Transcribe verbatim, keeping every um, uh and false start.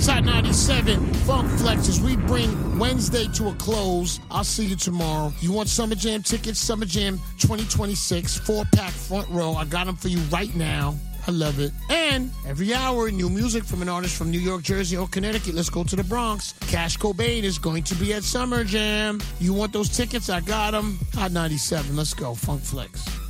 It's Hot ninety-seven Funk Flex as we bring Wednesday to a close. I'll see you tomorrow. You want Summer Jam tickets? Summer Jam twenty twenty-six, four-pack front row. I got them for you right now. I love it. And every hour, new music from an artist from New York, Jersey, or Connecticut. Let's go to the Bronx. Cash Cobain is going to be at Summer Jam. You want those tickets? I got them. Hot ninety-seven. Let's go. Funk Flex.